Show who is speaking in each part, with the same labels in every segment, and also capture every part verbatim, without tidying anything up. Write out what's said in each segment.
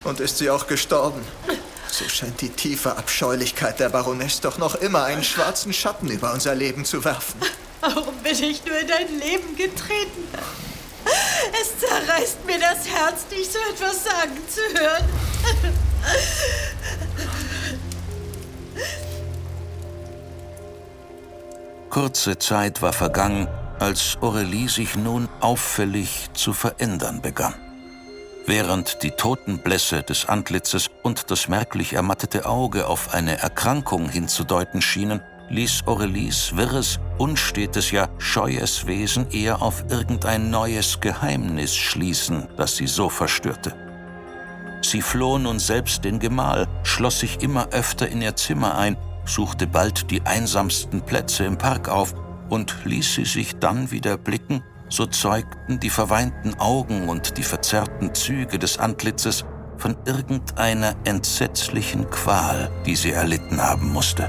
Speaker 1: Und ist sie auch gestorben? So scheint die tiefe Abscheulichkeit der Baroness doch noch immer einen schwarzen Schatten über unser Leben zu werfen.
Speaker 2: Warum bin ich nur in dein Leben getreten? Es zerreißt mir das Herz, dich so etwas sagen zu hören.
Speaker 3: Kurze Zeit war vergangen, als Aurelie sich nun auffällig zu verändern begann. Während die Totenblässe des Antlitzes und das merklich ermattete Auge auf eine Erkrankung hinzudeuten schienen, ließ Aurelies wirres, unstetes, ja scheues Wesen eher auf irgendein neues Geheimnis schließen, das sie so verstörte. Sie floh nun selbst den Gemahl, schloss sich immer öfter in ihr Zimmer ein, suchte bald die einsamsten Plätze im Park auf und ließ sie sich dann wieder blicken, so zeugten die verweinten Augen und die verzerrten Züge des Antlitzes von irgendeiner entsetzlichen Qual, die sie erlitten haben musste.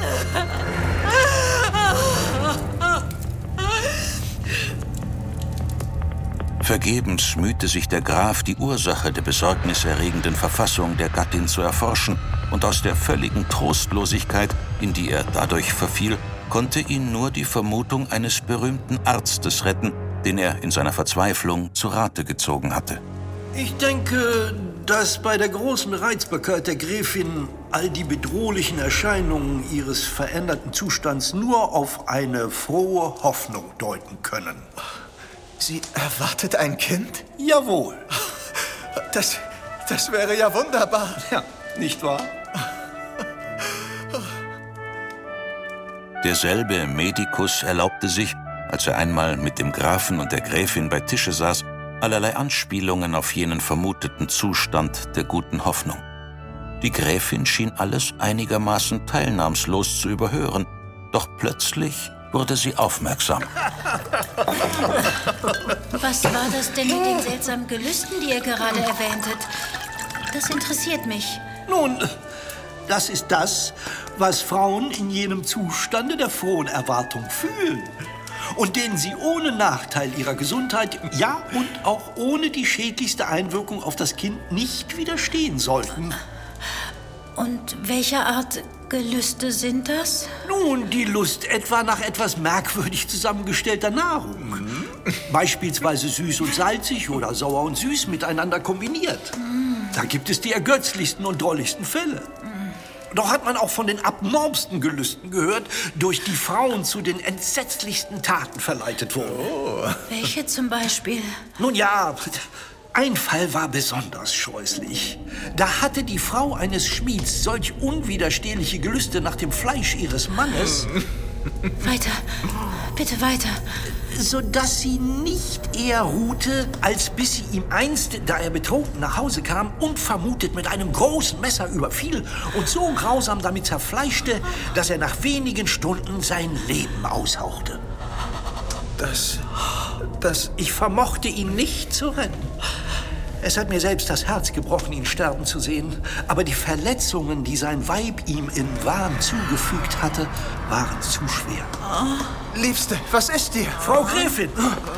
Speaker 3: Vergebens mühte sich der Graf, die Ursache der besorgniserregenden Verfassung der Gattin zu erforschen, und aus der völligen Trostlosigkeit, in die er dadurch verfiel, konnte ihn nur die Vermutung eines berühmten Arztes retten, den er in seiner Verzweiflung zu Rate gezogen hatte.
Speaker 4: Ich denke, dass bei der großen Reizbarkeit der Gräfin all die bedrohlichen Erscheinungen ihres veränderten Zustands nur auf eine frohe Hoffnung deuten können.
Speaker 1: Sie erwartet ein Kind?
Speaker 4: Jawohl.
Speaker 1: Das, das wäre ja wunderbar.
Speaker 4: Ja, nicht wahr?
Speaker 3: Derselbe Medikus erlaubte sich, als er einmal mit dem Grafen und der Gräfin bei Tische saß, allerlei Anspielungen auf jenen vermuteten Zustand der guten Hoffnung. Die Gräfin schien alles einigermaßen teilnahmslos zu überhören, doch plötzlich wurde sie aufmerksam.
Speaker 5: Was war das denn mit den seltsamen Gelüsten, die ihr gerade erwähntet? Das interessiert mich.
Speaker 4: Nun, das ist das, was Frauen in jenem Zustande der frohen Erwartung fühlen. Und denen sie ohne Nachteil ihrer Gesundheit, ja und auch ohne die schädlichste Einwirkung auf das Kind nicht widerstehen sollten.
Speaker 5: Und welcher Art Gelüste sind das?
Speaker 4: Nun, die Lust etwa nach etwas merkwürdig zusammengestellter Nahrung. Mhm. Beispielsweise süß und salzig oder sauer und süß miteinander kombiniert. Mhm. Da gibt es die ergötzlichsten und drolligsten Fälle. Doch hat man auch von den abnormsten Gelüsten gehört, durch die Frauen zu den entsetzlichsten Taten verleitet wurden.
Speaker 1: Oh.
Speaker 5: Welche zum Beispiel?
Speaker 4: Nun ja, ein Fall war besonders scheußlich. Da hatte die Frau eines Schmieds solch unwiderstehliche Gelüste nach dem Fleisch ihres Mannes.
Speaker 5: Weiter, bitte weiter.
Speaker 4: Sodass sie nicht eher ruhte, als bis sie ihm einst, da er betrunken nach Hause kam, unvermutet mit einem großen Messer überfiel und so grausam damit zerfleischte, dass er nach wenigen Stunden sein Leben aushauchte.
Speaker 1: Das... das...
Speaker 4: Ich vermochte ihn nicht zu retten. Es hat mir selbst das Herz gebrochen, ihn sterben zu sehen. Aber die Verletzungen, die sein Weib ihm im Wahn zugefügt hatte, waren zu schwer.
Speaker 1: Oh. Liebste, was ist dir?
Speaker 4: Frau Gräfin!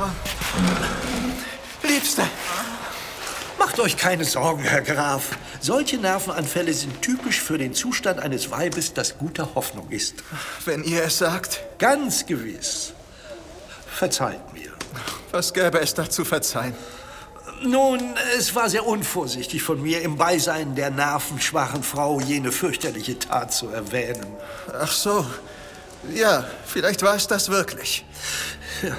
Speaker 1: Liebste!
Speaker 4: Macht euch keine Sorgen, Herr Graf. Solche Nervenanfälle sind typisch für den Zustand eines Weibes, das guter Hoffnung ist.
Speaker 1: Wenn ihr es sagt?
Speaker 4: Ganz gewiss. Verzeiht mir.
Speaker 1: Was gäbe es da zu verzeihen?
Speaker 4: Nun, es war sehr unvorsichtig von mir, im Beisein der nervenschwachen Frau jene fürchterliche Tat zu erwähnen.
Speaker 1: Ach so. Ja, vielleicht war es das wirklich.
Speaker 4: Ja.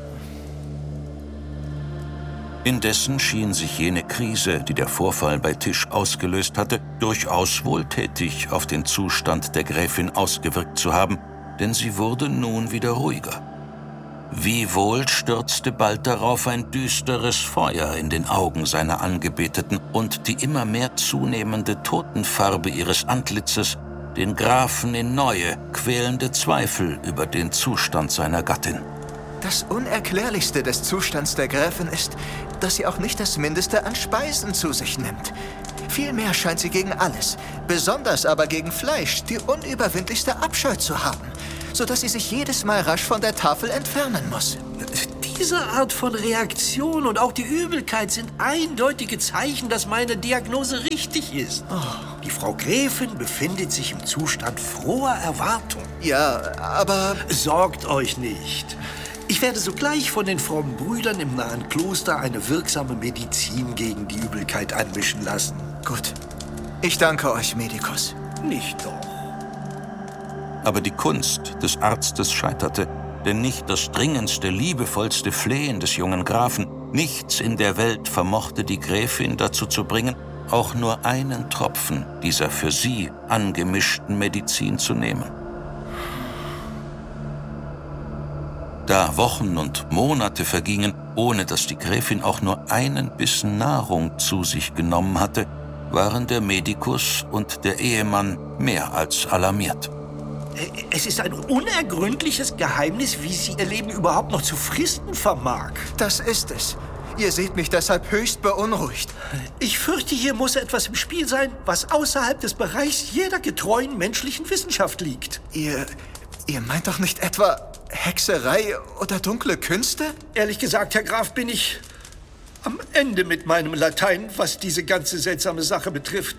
Speaker 3: Indessen schien sich jene Krise, die der Vorfall bei Tisch ausgelöst hatte, durchaus wohltätig auf den Zustand der Gräfin ausgewirkt zu haben, denn sie wurde nun wieder ruhiger. Wiewohl stürzte bald darauf ein düsteres Feuer in den Augen seiner Angebeteten und die immer mehr zunehmende Totenfarbe ihres Antlitzes den Grafen in neue, quälende Zweifel über den Zustand seiner Gattin.
Speaker 1: Das Unerklärlichste des Zustands der Gräfin ist, dass sie auch nicht das Mindeste an Speisen zu sich nimmt. Vielmehr scheint sie gegen alles, besonders aber gegen Fleisch, die unüberwindlichste Abscheu zu haben, sodass sie sich jedes Mal rasch von der Tafel entfernen muss.
Speaker 4: Diese Art von Reaktion und auch die Übelkeit sind eindeutige Zeichen, dass meine Diagnose richtig ist. Oh. Die Frau Gräfin befindet sich im Zustand froher Erwartung.
Speaker 1: Ja, aber...
Speaker 4: Sorgt euch nicht. Ich werde sogleich von den frommen Brüdern im nahen Kloster eine wirksame Medizin gegen die Übelkeit anmischen lassen.
Speaker 1: Gut. Ich danke euch, Medikus.
Speaker 4: Nicht doch.
Speaker 3: Aber die Kunst des Arztes scheiterte, denn nicht das dringendste, liebevollste Flehen des jungen Grafen, nichts in der Welt vermochte die Gräfin dazu zu bringen, auch nur einen Tropfen dieser für sie angemischten Medizin zu nehmen. Da Wochen und Monate vergingen, ohne dass die Gräfin auch nur einen Bissen Nahrung zu sich genommen hatte, waren der Medikus und der Ehemann mehr als alarmiert.
Speaker 4: Es ist ein unergründliches Geheimnis, wie sie ihr Leben überhaupt noch zu fristen vermag.
Speaker 1: Das ist es. Ihr seht mich deshalb höchst beunruhigt.
Speaker 4: Ich fürchte, hier muss etwas im Spiel sein, was außerhalb des Bereichs jeder getreuen menschlichen Wissenschaft liegt.
Speaker 1: Ihr, ihr meint doch nicht etwa Hexerei oder dunkle Künste?
Speaker 4: Ehrlich gesagt, Herr Graf, bin ich am Ende mit meinem Latein, was diese ganze seltsame Sache betrifft.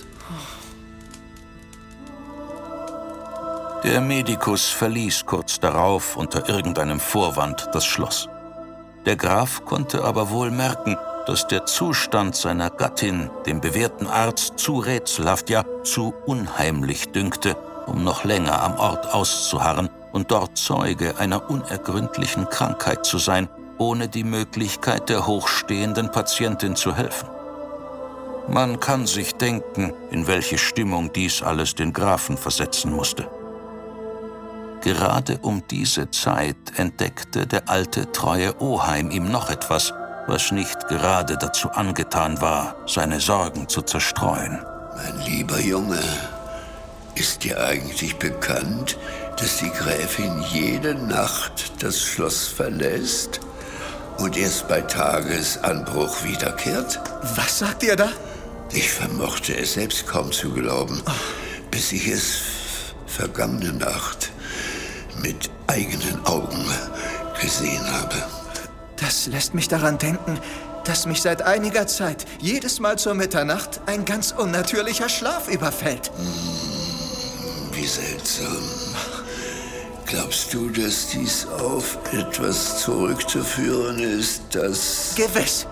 Speaker 3: Der Medikus verließ kurz darauf unter irgendeinem Vorwand das Schloss. Der Graf konnte aber wohl merken, dass der Zustand seiner Gattin dem bewährten Arzt zu rätselhaft, ja zu unheimlich dünkte, um noch länger am Ort auszuharren und dort Zeuge einer unergründlichen Krankheit zu sein, ohne die Möglichkeit der hochstehenden Patientin zu helfen. Man kann sich denken, in welche Stimmung dies alles den Grafen versetzen musste. Gerade um diese Zeit entdeckte der alte, treue Oheim ihm noch etwas, was nicht gerade dazu angetan war, seine Sorgen zu zerstreuen.
Speaker 6: Mein lieber Junge, ist dir eigentlich bekannt, dass die Gräfin jede Nacht das Schloss verlässt und erst bei Tagesanbruch wiederkehrt?
Speaker 1: Was sagt ihr da?
Speaker 6: Ich vermochte es selbst kaum zu glauben, oh. bis ich es vergangene Nacht mit eigenen Augen gesehen habe.
Speaker 1: Das lässt mich daran denken, dass mich seit einiger Zeit jedes Mal zur Mitternacht ein ganz unnatürlicher Schlaf überfällt.
Speaker 6: Hm, wie seltsam. Glaubst du, dass dies auf etwas zurückzuführen ist, das...
Speaker 1: Gewiss.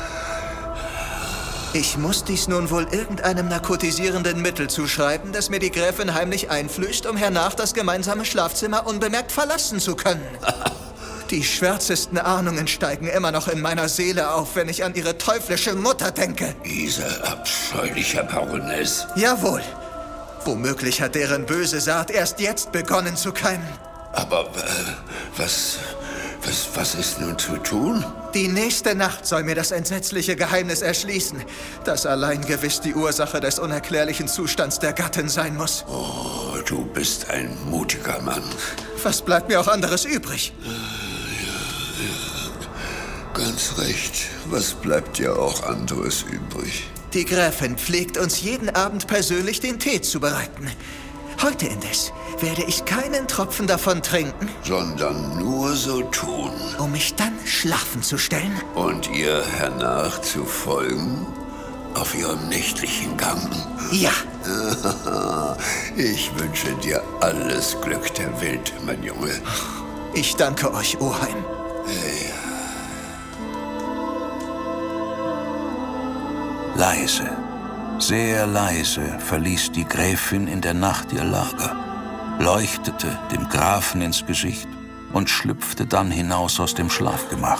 Speaker 1: Ich muss dies nun wohl irgendeinem narkotisierenden Mittel zuschreiben, das mir die Gräfin heimlich einflößt, um hernach das gemeinsame Schlafzimmer unbemerkt verlassen zu können. Die schwärzesten Ahnungen steigen immer noch in meiner Seele auf, wenn ich an ihre teuflische Mutter denke.
Speaker 6: Diese abscheuliche Baroness.
Speaker 1: Jawohl. Womöglich hat deren böse Saat erst jetzt begonnen zu keimen.
Speaker 6: Aber äh, was... Was, was ist nun zu tun?
Speaker 1: Die nächste Nacht soll mir das entsetzliche Geheimnis erschließen, das allein gewiss die Ursache des unerklärlichen Zustands der Gattin sein muss.
Speaker 6: Oh, du bist ein mutiger Mann.
Speaker 1: Was bleibt mir auch anderes übrig?
Speaker 6: Ja, ja, ganz recht. Was bleibt dir auch anderes übrig?
Speaker 1: Die Gräfin pflegt uns jeden Abend persönlich den Tee zubereiten. Heute indes werde ich keinen Tropfen davon trinken,
Speaker 6: sondern nur so tun,
Speaker 1: um mich dann schlafen zu stellen
Speaker 6: und ihr hernach zu folgen auf ihrem nächtlichen Gang.
Speaker 1: Ja.
Speaker 6: Ich wünsche dir alles Glück der Welt, mein Junge.
Speaker 1: Ich danke euch, Oheim.
Speaker 6: Hey.
Speaker 3: Leise, sehr leise verließ die Gräfin in der Nacht ihr Lager, leuchtete dem Grafen ins Gesicht und schlüpfte dann hinaus aus dem Schlafgemach.